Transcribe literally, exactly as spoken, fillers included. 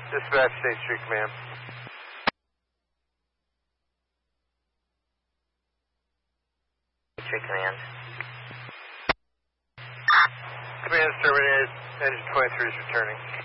Dispatch, State Street Command. Street Command. Command is terminated. Engine twenty-three is returning.